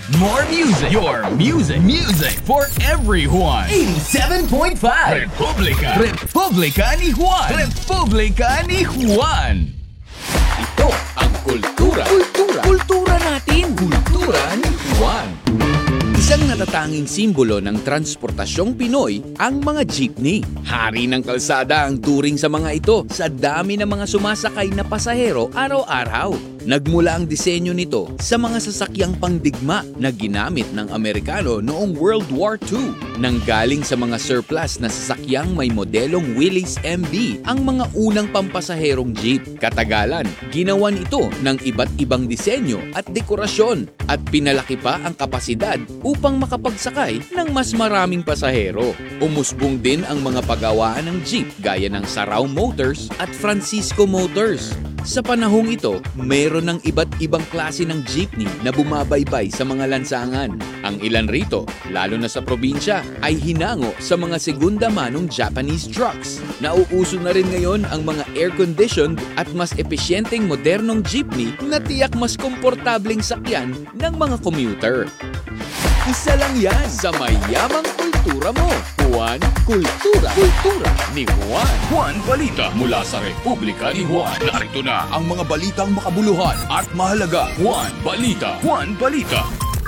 More music. Your music. Music for everyone. 87.5 Republika. Republika ni Juan. Republika ni Juan. Ito ang kultura. Kultura natin. Kultura ni Juan. Isang natatanging simbolo ng transportasyong Pinoy ang mga jeepney. Hari ng kalsada ang turing sa mga ito sa dami ng mga sumasakay na pasahero araw-araw. Nagmula ang disenyo nito sa mga sasakyang pangdigma na ginamit ng Amerikano noong World War II. Nanggaling sa mga surplus na sasakyang may modelong Willys MB ang mga unang pampasaherong jeep. Katagalan, ginawan ito ng iba't ibang disenyo at dekorasyon at pinalaki pa ang kapasidad upang makapagsakay ng mas maraming pasahero. Umusbong din ang mga pagawaan ng jeep gaya ng Sarao Motors at Francisco Motors. Sa panahong ito, mayroon ng iba't ibang klase ng jeepney na bumabaybay sa mga lansangan. Ang ilan rito, lalo na sa probinsya, ay hinango sa mga segunda manong Japanese trucks. Nauuso na rin ngayon ang mga air-conditioned at mas epesyenteng modernong jeepney na tiyak mas komportableng sakyan ng mga commuter. Isa lang yan sa mayamang kultura mo. Juan Kultura. Kultura ni Juan. Juan Balita mula sa Republika ni Juan. Narito na ang mga balitang makabuluhan at mahalaga. Juan Balita. Juan Balita.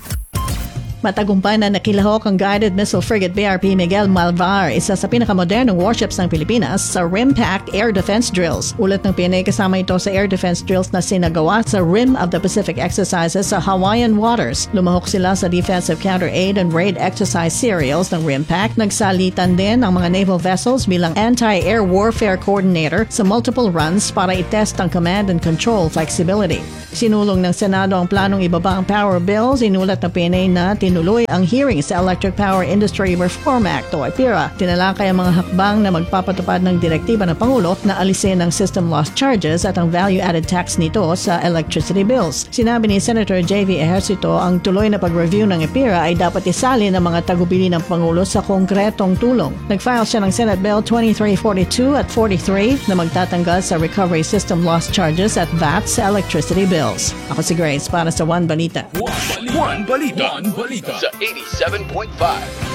Matagumpay na nakilahok ang guided missile frigate BRP Miguel Malvar, isa sa pinakamodernong warships ng Pilipinas sa rim-packed air defense drills. Ulat ng PNA, kasama ito sa air defense drills na sinagawa sa Rim of the Pacific exercises sa Hawaiian waters. Lumahok sila sa defensive counter-aid and raid exercise serials ng rim-pack. Nagsalitan din ang mga naval vessels bilang anti-air warfare coordinator sa multiple runs para itest ang command and control flexibility. Sinulong ng Senado ang planong ibaba ang power bills. Inulat ng PNA na tinuloy ang hearing sa Electric Power Industry Reform Act o EPIRA. Tinalakay ang mga hakbang na magpapatupad ng direktiba ng Pangulo na alisin ang system loss charges at ang value-added tax nito sa electricity bills. Sinabi ni Senator J.V. Ejercito ang tuloy na pag-review ng EPIRA ay dapat isali ng mga tagubilin ng Pangulo sa konkretong tulong. Nag-file siya ng Senate Bill 2342 at 43 na magtatanggal sa recovery system loss charges at VAT sa electricity bills. Ako si Grace para sa One Balita. One Balita. One Balita. Sa 87.5